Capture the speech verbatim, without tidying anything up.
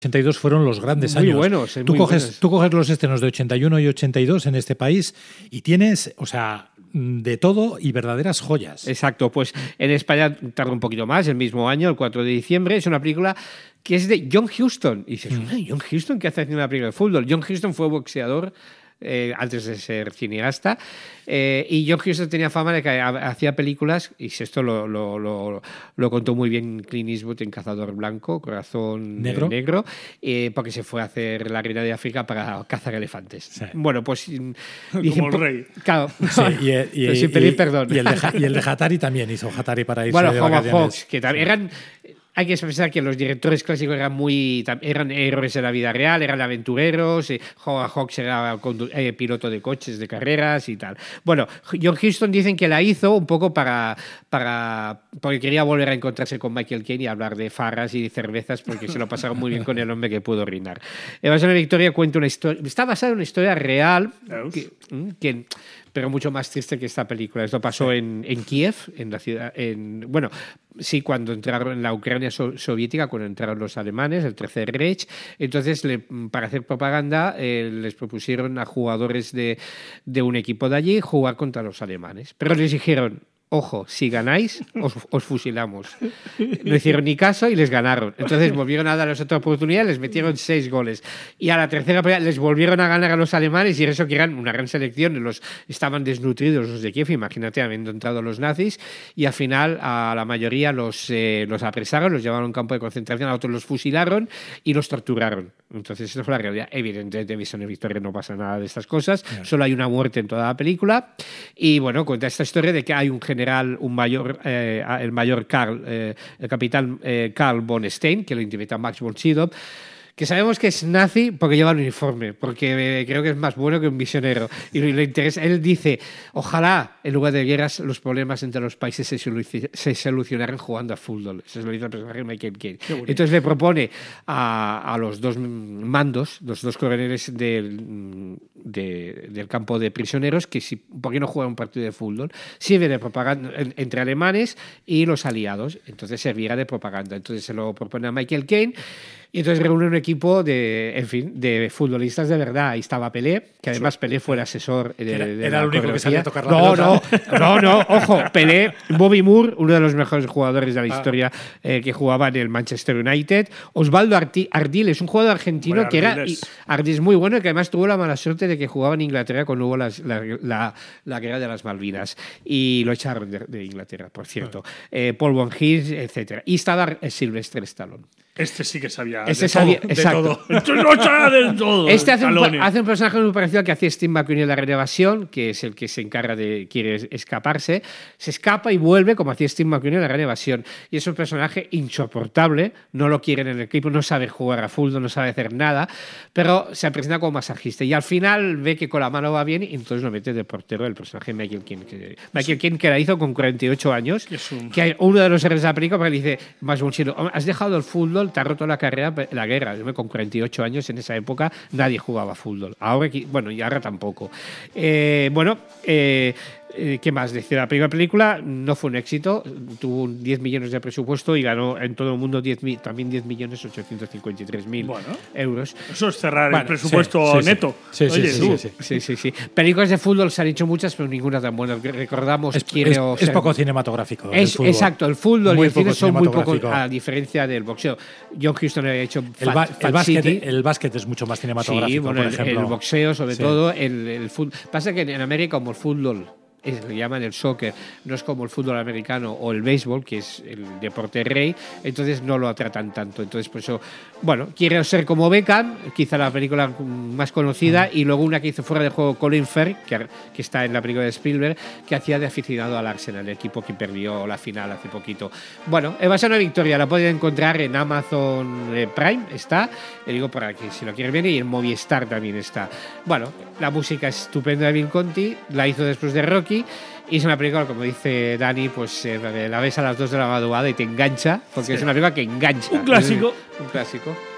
ochenta y dos fueron los grandes muy años. Buenos, tú, muy coges, buenos. tú coges los estrenos de ochenta y uno y ochenta y dos en este país y tienes, o sea, de todo y verdaderas joyas. Exacto, pues en España tarda un poquito más, el mismo año, el cuatro de diciembre, es una película que es de John Huston. Y dices, mm. ¿John Huston qué hace haciendo una película de fútbol? John Huston fue boxeador eh, antes de ser cineasta, eh, y John Huston tenía fama de que hacía películas, y esto lo, lo, lo, lo contó muy bien Clint Eastwood en Cazador Blanco, Corazón Negro, negro eh, porque se fue a hacer la Reina de África para cazar elefantes. Sí. Bueno, pues... Dije, como el rey. Claro. Sí, y, y, pero sin pedir perdón. Y el, de, y el de Hatari también hizo Hatari para irse bueno, de Howard vacaciones. Hawks, que también eran... Hay que pensar que los directores clásicos eran muy eran héroes de la vida real, eran aventureros. Eh, Howard Hawks era eh, piloto de coches de carreras y tal. Bueno, John Huston dicen que la hizo un poco para, para porque quería volver a encontrarse con Michael Caine y hablar de farras y de cervezas, porque se lo pasaron muy bien con el hombre que pudo orinar. Evasión Victoria cuenta una historia, está basada en una historia real que, que pero mucho más triste que esta película. Esto pasó en, en Kiev, en la ciudad, en, bueno, sí, cuando entraron en la Ucrania so, soviética, cuando entraron los alemanes, el Tercer Reich. Entonces, le, para hacer propaganda, eh, les propusieron a jugadores de, de un equipo de allí jugar contra los alemanes. Pero les dijeron, ojo, si ganáis, os, os fusilamos. No hicieron ni caso y les ganaron. Entonces volvieron a darles otra oportunidad, les metieron seis goles. Y a la tercera les volvieron a ganar a los alemanes, y eso que eran una gran selección, los estaban desnutridos los de Kiev, imagínate, habiendo entrado los nazis, y al final a la mayoría los, eh, los apresaron, los llevaron a un campo de concentración, a otros los fusilaron y los torturaron. Entonces esa fue la realidad. Evidentemente, Visión de Victoria no pasa nada de estas cosas, yeah. Solo hay una muerte en toda la película, y bueno, cuenta esta historia de que hay un general general, un mayor, eh, el mayor Karl, eh, el capitán eh, Karl von Stein, que lo interpreta Max von Sydow, que sabemos que es nazi porque lleva el uniforme, porque eh, creo que es más bueno que un misionero. Y le interesa, él dice, ojalá en lugar de guerras los problemas entre los países se, soluci- se solucionaran jugando a fútbol. Eso es lo que dice el personaje de Michael Caine. Entonces le propone a, a los dos mandos, los dos coroneles del, de, del campo de prisioneros, que si, ¿por qué no juegan un partido de fútbol? Sirve de propaganda entre alemanes y los aliados. Entonces servirá de propaganda. Entonces se lo propone a Michael Caine. Y entonces reúne un equipo de, en fin, de futbolistas de verdad. Ahí estaba Pelé, que además Pelé fue el asesor de, era, de era la el único que sabía tocar la no, pelota. No, no, no, ojo, Pelé, Bobby Moore, uno de los mejores jugadores de la historia ah. eh, que jugaba en el Manchester United. Osvaldo Arti- Ardiles, un jugador argentino bueno, que era Ardiles muy bueno y que además tuvo la mala suerte de que jugaba en Inglaterra cuando hubo las, la, la, la guerra de las Malvinas. Y lo echaron de, de Inglaterra, por cierto. Ah. Eh, Paul Von Hils, etcétera. Y estaba Sylvester Stallone. Este sí que sabía este de, sabía, todo, exacto. de todo. Este no sabe de todo. Este hace un, hace un personaje muy parecido al que hacía Steve McQueen en La Gran Evasión, que es el que se encarga de quiere escaparse. Se escapa y vuelve como hacía Steve McQueen en La Gran Evasión. Y es un personaje insoportable. No lo quieren en el equipo, no sabe jugar a fútbol, no sabe hacer nada, pero se presenta como masajista. Y al final ve que con la mano va bien y entonces lo mete de portero el personaje de Michael Caine. Que, Michael Caine, que la hizo con cuarenta y ocho años, un... que hay uno de los errores de la película porque le dice, más bonito, has dejado el fútbol, te ha roto la carrera, la guerra. Yo con cuarenta y ocho años en esa época nadie jugaba fútbol. Ahora, bueno, y ahora tampoco. Eh, bueno, eh, ¿qué más decir? La primera película no fue un éxito, tuvo diez millones de presupuesto y ganó en todo el mundo diez, también diez millones ochocientos cincuenta y tres mil bueno, euros. Eso es cerrar bueno, el presupuesto sí, sí, neto. Sí, sí, Oye, sí, tú. Sí, sí, sí, sí, sí. Películas de fútbol se han hecho muchas, pero ninguna tan buena. Recordamos es, quiere es, o es ser, poco cinematográfico. Es, el exacto, el fútbol muy y el cine son muy poco, a diferencia del boxeo. John Huston había hecho el, ba Fat, el, básquet, City. el básquet es mucho más cinematográfico, sí, bueno, por el, ejemplo. El boxeo, sobre sí. todo, el, el fútbol. Pasa que en América, como el fútbol es, le llaman el soccer, no es como el fútbol americano o el béisbol, que es el deporte rey, entonces no lo tratan tanto. Entonces, por eso, bueno, quiere ser como Beckham, quizá la película más conocida, mm. y luego una que hizo fuera de juego Colin Firth, que, que está en la película de Spielberg, que hacía de aficionado al Arsenal, el equipo que perdió la final hace poquito. Bueno, Evasión a Victoria la pueden encontrar en Amazon Prime, está, le digo para que si lo quieren ver, y en Movistar también está. Bueno, la música es estupenda de Bill Conti, la hizo después de Rocky, y es una película, como dice Dani, pues eh, la ves a las dos de la madrugada y te engancha, porque sí. es una película que engancha. Un clásico. Un clásico.